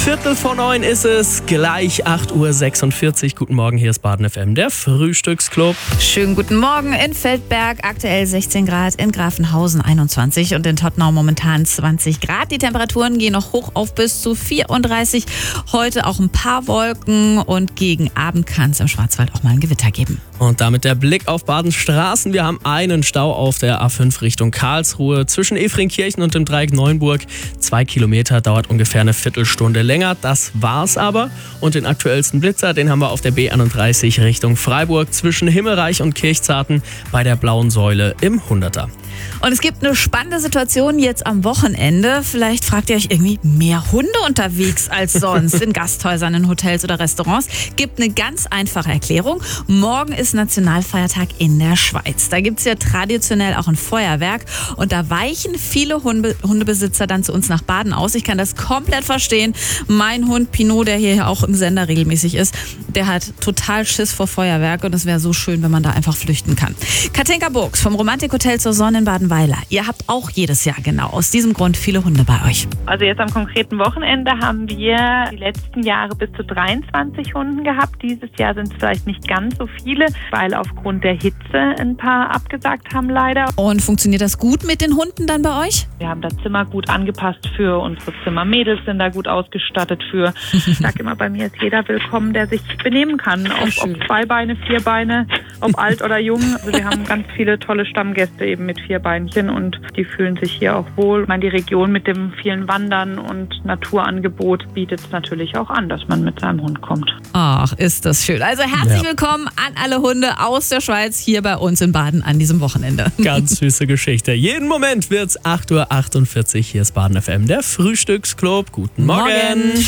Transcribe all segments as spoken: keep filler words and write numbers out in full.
Viertel vor neun ist es, gleich acht Uhr sechsundvierzig. Guten Morgen, hier ist Baden F M, der Frühstücksclub. Schönen guten Morgen in Feldberg, aktuell sechzehn Grad, in Grafenhausen einundzwanzig und in Tottenau momentan zwanzig Grad. Die Temperaturen gehen noch hoch auf bis zu vierunddreißig. Heute auch ein paar Wolken und gegen Abend kann es im Schwarzwald auch mal ein Gewitter geben. Und damit der Blick auf Badens Straßen. Wir haben einen Stau auf der A fünf Richtung Karlsruhe zwischen Efringkirchen und dem Dreieck Neuenburg. Zwei Kilometer, dauert ungefähr eine Viertelstunde länger. Das war's aber. Und den aktuellsten Blitzer, den haben wir auf der B einunddreißig Richtung Freiburg zwischen Himmelreich und Kirchzarten bei der Blauen Säule im Hunderter. Und es gibt eine spannende Situation jetzt am Wochenende. Vielleicht fragt ihr euch irgendwie, mehr Hunde unterwegs als sonst in Gasthäusern, in Hotels oder Restaurants. Gibt eine ganz einfache Erklärung. Morgen ist Nationalfeiertag in der Schweiz. Da gibt es ja traditionell auch ein Feuerwerk. Und da weichen viele Hunde, Hundebesitzer dann zu uns nach Baden aus. Ich kann das komplett verstehen. Mein Hund Pinot, der hier auch im Sender regelmäßig ist, der hat total Schiss vor Feuerwerk. Und es wäre so schön, wenn man da einfach flüchten kann. Katinka Burgs vom Romantikhotel zur Sonne in Badenweiler. Ihr habt auch jedes Jahr genau aus diesem Grund viele Hunde bei euch. Also jetzt am konkreten Wochenende haben wir die letzten Jahre bis zu dreiundzwanzig Hunden gehabt. Dieses Jahr sind es vielleicht nicht ganz so viele, weil aufgrund der Hitze ein paar abgesagt haben leider. Und funktioniert das gut mit den Hunden dann bei euch? Wir haben das Zimmer gut angepasst für unsere Zimmer. Mädels sind da gut ausgestattet für. Ich sage immer, bei mir ist jeder willkommen, der sich benehmen kann. Ob, ob zwei Beine, vier Beine, ob alt oder jung. Also wir haben ganz viele tolle Stammgäste eben mit vier Beinchen und die fühlen sich hier auch wohl. Ich meine, die Region mit dem vielen Wandern und Naturangebot bietet es natürlich auch an, dass man mit seinem Hund kommt. Ach, ist das schön. Also herzlich Ja. willkommen an alle Hunde aus der Schweiz hier bei uns in Baden an diesem Wochenende. Ganz süße Geschichte. Jeden Moment wird's acht Uhr achtundvierzig. Hier ist Baden F M, der Frühstücksclub. Guten Morgen. Morgen.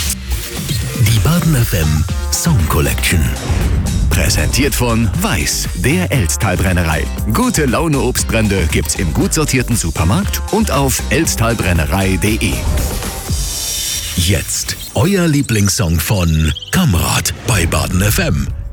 Die Baden F M Song Collection. Präsentiert von Weiß, der Elsttalbrennerei. Gute Laune Obstbrände gibt's im gut sortierten Supermarkt und auf elsttalbrennerei punkt de. Jetzt euer Lieblingssong von Kamrat bei Baden F M.